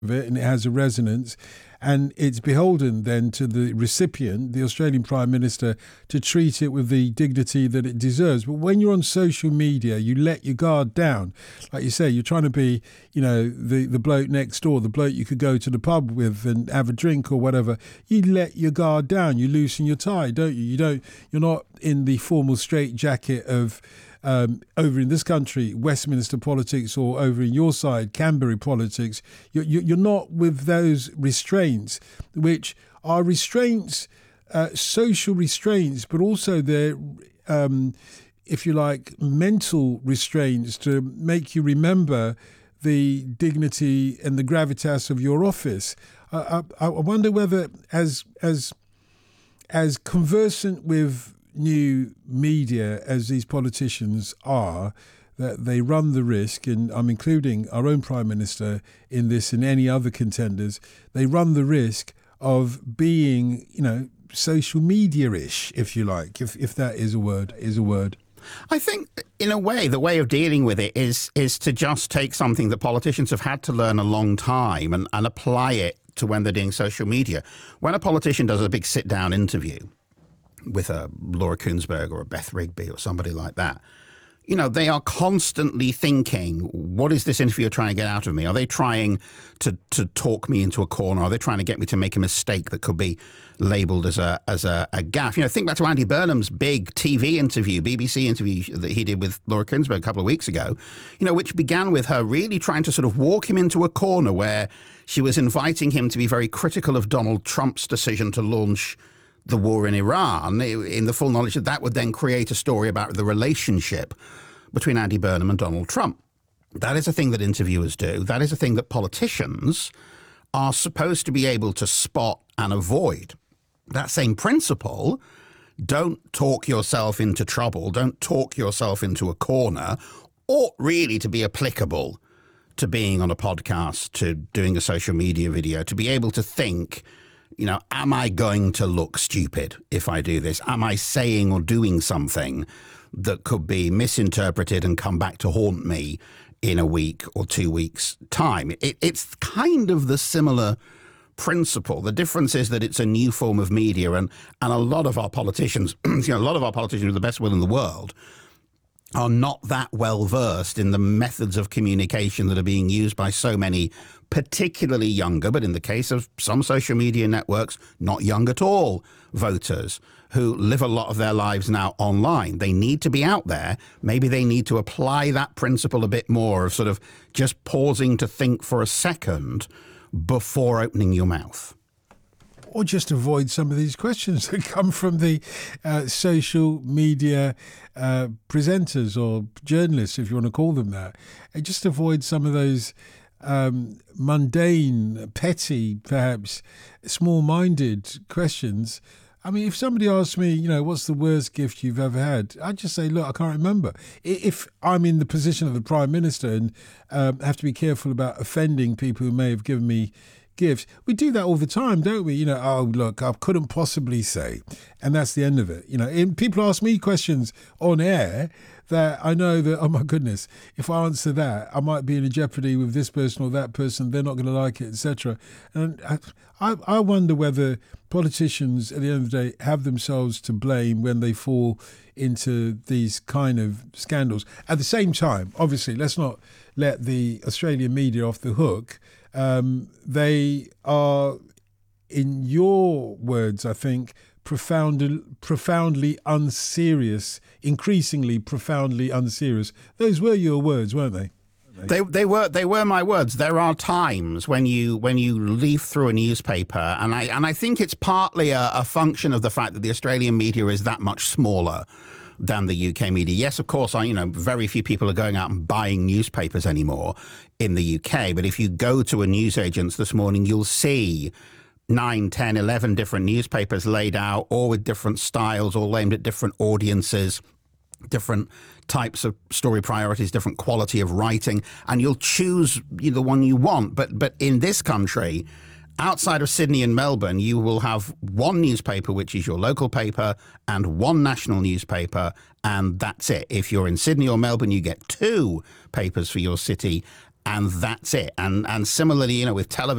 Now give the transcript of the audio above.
of it and it has a resonance. And it's beholden then to the recipient, the Australian Prime Minister, to treat it with the dignity that it deserves. But when you're on social media, you let your guard down. Like you say, you're trying to be, the bloke next door, the bloke you could go to the pub with and have a drink or whatever. You let your guard down. You loosen your tie, don't you? You're not in the formal straitjacket of over in this country, Westminster politics, or over in your side, Canberra politics. You're not with those restraints, which are restraints, social restraints, but also they're, if you like, mental restraints to make you remember the dignity and the gravitas of your office. I wonder whether, as conversant with new media as these politicians are, that they run the risk, and I'm including our own Prime Minister in this and any other contenders, they run the risk of being, social media-ish, if you like, if that is a word. I think, in a way, the way of dealing with it is to just take something that politicians have had to learn a long time and apply it to when they're doing social media. When a politician does a big sit-down interview with a Laura Kuenssberg or a Beth Rigby or somebody like that, they are constantly thinking, what is this interviewer trying to get out of me? Are they trying to talk me into a corner? Are they trying to get me to make a mistake that could be labelled as a gaffe? Think back to Andy Burnham's big TV interview, BBC interview that he did with Laura Kuenssberg a couple of weeks ago, which began with her really trying to sort of walk him into a corner where she was inviting him to be very critical of Donald Trump's decision to launch the war in Iran, in the full knowledge that would then create a story about the relationship between Andy Burnham and Donald Trump. That is a thing that interviewers do. That is a thing that politicians are supposed to be able to spot and avoid. That same principle, don't talk yourself into trouble, don't talk yourself into a corner, ought really to be applicable to being on a podcast, to doing a social media video, to be able to think, am I going to look stupid if I do this? Am I saying or doing something that could be misinterpreted and come back to haunt me in a week or 2 weeks' time? It's kind of the similar principle. The difference is that it's a new form of media, and a lot of our politicians, with the best will in the world, are not that well versed in the methods of communication that are being used by so many, particularly younger, but in the case of some social media networks, not young at all, voters who live a lot of their lives now online. They need to be out there. Maybe they need to apply that principle a bit more of sort of just pausing to think for a second before opening your mouth. Or just avoid some of these questions that come from the social media presenters or journalists, if you want to call them that. And just avoid some of those mundane, petty, perhaps small-minded questions. I mean, if somebody asks me, what's the worst gift you've ever had? I'd just say, look, I can't remember. If I'm in the position of the Prime Minister and have to be careful about offending people who may have given me gifts, we do that all the time, don't we? Oh, look, I couldn't possibly say. And that's the end of it. And people ask me questions on air that I know that, oh my goodness, if I answer that, I might be in a jeopardy with this person or that person. They're not going to like it, etc. And I wonder whether politicians at the end of the day have themselves to blame when they fall into these kind of scandals. At the same time, obviously, let's not let the Australian media off the hook. They are, in your words, I think, profoundly unserious, increasingly profoundly unserious. Those were your words, weren't they? They were my words. There are times when you leaf through a newspaper, and I think it's partly a function of the fact that the Australian media is that much smaller than the UK media. Yes, of course, very few people are going out and buying newspapers anymore in the UK. But if you go to a newsagent's this morning, you'll see 9, 10, 11 different newspapers laid out, all with different styles, all aimed at different audiences, different types of story priorities, different quality of writing, and you'll choose the one you want. But in this country, outside of Sydney and Melbourne, you will have one newspaper, which is your local paper, and one national newspaper, and that's it. If you're in Sydney or Melbourne, you get 2 papers for your city, and that's it. And similarly, with television,